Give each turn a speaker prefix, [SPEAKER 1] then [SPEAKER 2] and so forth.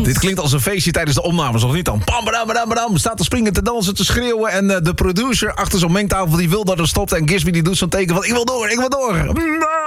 [SPEAKER 1] Dit klinkt als een feestje tijdens de opnames, of niet dan? Bam, badam, badam, badam. Staat te springen, te dansen, te schreeuwen. En de producer achter zo'n mengtafel die wil dat het stopt. En Gisby die doet zo'n teken van, ik wil door, ik wil door.